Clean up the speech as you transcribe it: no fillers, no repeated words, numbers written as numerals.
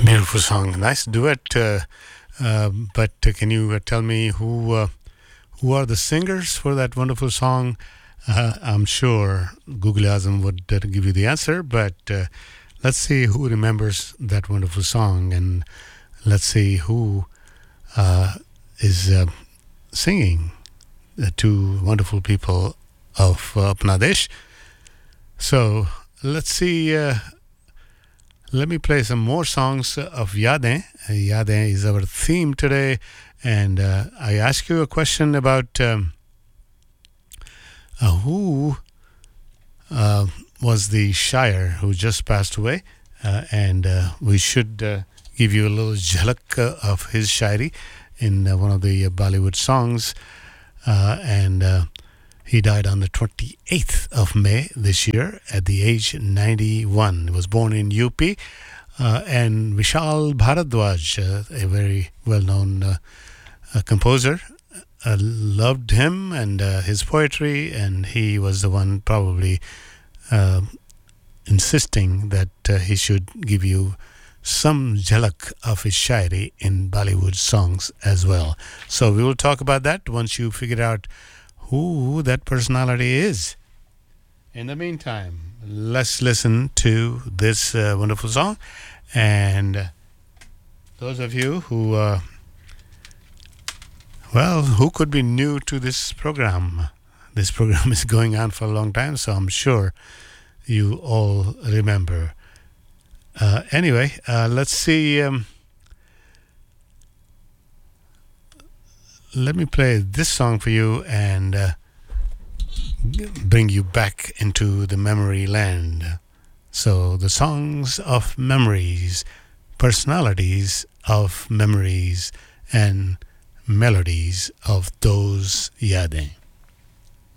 Beautiful song, nice duet. But can you tell me who are the singers for that wonderful song? I'm sure Google Azam would give you the answer, but let's see who remembers that wonderful song, and let's see who is singing the two wonderful people of Apna Desh. So let's see. Let me play some more songs of Yadein. Yadein is our theme today, and I ask you a question about who was the Shire who just passed away, and we should give you a little jhalak of his shairi in one of the Bollywood songs, and he died on the 28th of May this year at the age 91. He was born in UP, and Vishal Bharadwaj, a very well-known composer, loved him and his poetry, and he was the one probably insisting that he should give you some jhalak of his shairi in Bollywood songs as well. So we will talk about that once you figure out who that personality is. In the meantime, let's listen to this wonderful song. And those of you who, who could be new to this program is going on for a long time, so I'm sure you all remember. Anyway, let's see. Let me play this song for you and bring you back into the memory land. So, the songs of memories, personalities of memories, and melodies of those Yadein.